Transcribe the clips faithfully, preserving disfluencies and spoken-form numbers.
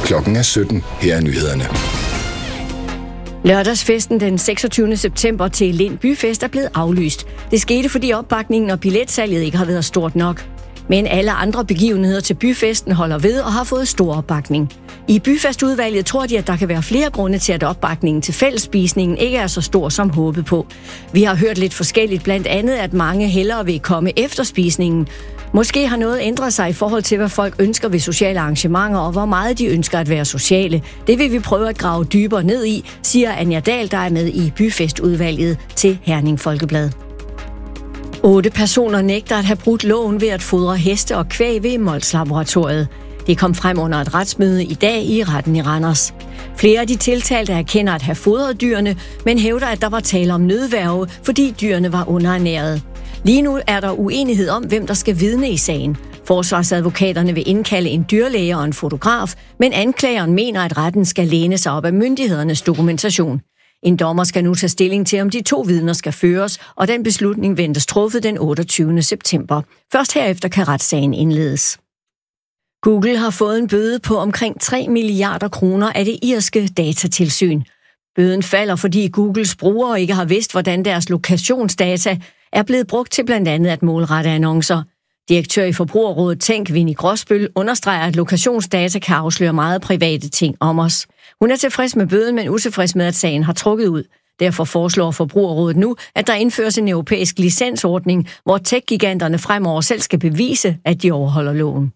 Klokken er sytten. Her er nyhederne. Lørdagsfesten den seksogtyvende september til Lind Byfest er blevet aflyst. Det skete, fordi opbakningen og billetsalget ikke har været stort nok. Men alle andre begivenheder til byfesten holder ved og har fået stor opbakning. I byfestudvalget tror de, at der kan være flere grunde til, at opbakningen til fællesspisningen ikke er så stor som håbet på. Vi har hørt lidt forskelligt, blandt andet, at mange hellere vil komme efter spisningen. Måske har noget ændret sig i forhold til, hvad folk ønsker ved sociale arrangementer, og hvor meget de ønsker at være sociale. Det vil vi prøve at grave dybere ned i, siger Anja Dahl, der er med i byfestudvalget til Herning Folkeblad. Otte personer nægter at have brudt loven ved at fodre heste og kvæg ved Mols-laboratoriet. Det kom frem under et retsmøde i dag i retten i Randers. Flere af de tiltalte erkender at have fodret dyrene, men hævder, at der var tale om nødværge, fordi dyrene var underernærede. Lige nu er der uenighed om, hvem der skal vidne i sagen. Forsvarsadvokaterne vil indkalde en dyrlæge og en fotograf, men anklageren mener, at retten skal læne sig op af myndighedernes dokumentation. En dommer skal nu tage stilling til, om de to vidner skal føres, og den beslutning ventes truffet den otteogtyvende september. Først herefter kan retssagen indledes. Google har fået en bøde på omkring tre milliarder kroner af det irske datatilsyn. Bøden falder, fordi Googles brugere ikke har vidst, hvordan deres lokationsdata er blevet brugt til blandt andet at målrette annoncer. Direktør i Forbrugerrådet Tænk, Winnie Gråsbøl, understreger, at lokationsdata kan afsløre meget private ting om os. Hun er tilfreds med bøden, men utilfreds med, at sagen har trukket ud. Derfor foreslår Forbrugerrådet nu, at der indføres en europæisk licensordning, hvor tech-giganterne fremover selv skal bevise, at de overholder loven.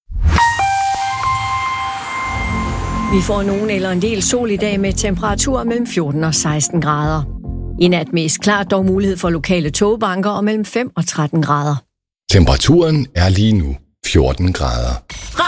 Vi får nogen eller en del sol i dag med temperaturer mellem fjorten og seksten grader. I nat mest klart dog mulighed for lokale togbanker og mellem fem og tretten grader. Temperaturen er lige nu fjorten grader.